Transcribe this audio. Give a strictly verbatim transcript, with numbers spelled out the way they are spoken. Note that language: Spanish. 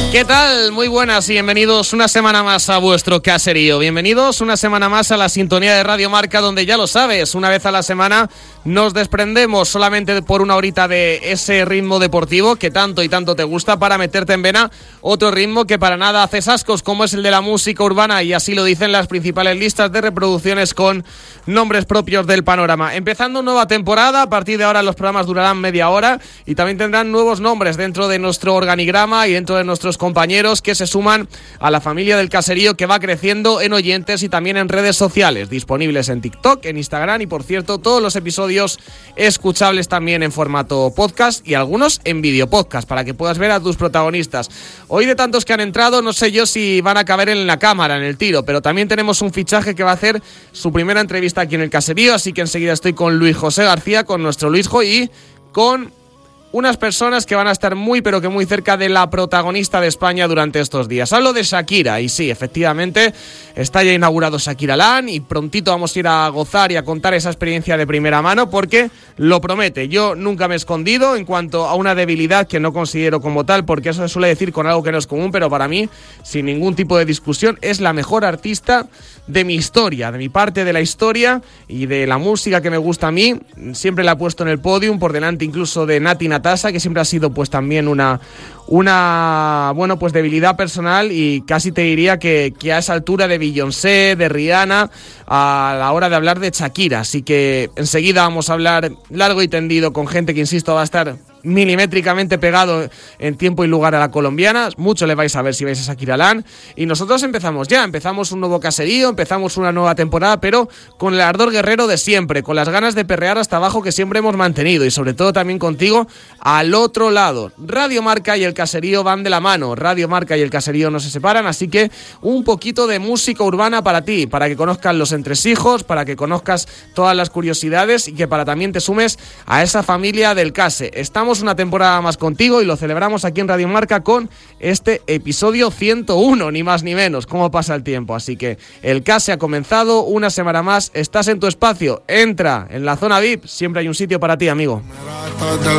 ¿Qué tal? Muy buenas y bienvenidos una semana más a vuestro caserío. Bienvenidos una semana más a la sintonía de Radio Marca, donde ya lo sabes, una vez a la semana nos desprendemos solamente por una horita de ese ritmo deportivo que tanto y tanto te gusta para meterte en vena otro ritmo que para nada haces ascos, como es el de la música urbana, y así lo dicen las principales listas de reproducciones con nombres propios del panorama. Empezando nueva temporada, a partir de ahora los programas durarán media hora y también tendrán nuevos nombres dentro de nuestro organigrama y dentro de nuestros compañeros que se suman a la familia del caserío, que va creciendo en oyentes y también en redes sociales, disponibles en TikTok, en Instagram y, por cierto, todos los episodios escuchables también en formato podcast y algunos en vídeo podcast para que puedas ver a tus protagonistas. Hoy, de tantos que han entrado, no sé yo si van a caber en la cámara, en el tiro, pero también tenemos un fichaje que va a hacer su primera entrevista aquí en el caserío, así que enseguida estoy con Luis José García, con nuestro Luisjo, y con unas personas que van a estar muy pero que muy cerca de la protagonista de España durante estos días. Hablo de Shakira, y sí, efectivamente está ya inaugurado Shakira Land y prontito vamos a ir a gozar y a contar esa experiencia de primera mano, porque lo promete. Yo nunca me he escondido en cuanto a una debilidad que no considero como tal, porque eso se suele decir con algo que no es común, pero para mí, sin ningún tipo de discusión, es la mejor artista de mi historia, de mi parte de la historia y de la música que me gusta a mí. Siempre la he puesto en el podium, por delante incluso de Nati Natasha, que siempre ha sido pues también una, una bueno pues debilidad personal, y casi te diría que, que a esa altura de Beyoncé, de Rihanna, a la hora de hablar de Shakira. Así que enseguida vamos a hablar largo y tendido con gente que, insisto, va a estar milimétricamente pegado en tiempo y lugar a la colombiana. Mucho le vais a ver si vais a Shakira Land. Y nosotros empezamos ya, empezamos un nuevo caserío, empezamos una nueva temporada, pero con el ardor guerrero de siempre, con las ganas de perrear hasta abajo que siempre hemos mantenido, y sobre todo también contigo al otro lado. Radio Marca y el caserío van de la mano, Radio Marca y el caserío no se separan, así que un poquito de música urbana para ti, para que conozcas los entresijos, para que conozcas todas las curiosidades y que para también te sumes a esa familia del case. Estamos una temporada más contigo y lo celebramos aquí en Radio Marca con este episodio ciento uno, ni más ni menos. Cómo pasa el tiempo. Así que el case ha comenzado, una semana más, estás en tu espacio, entra en la zona V I P, siempre hay un sitio para ti, amigo.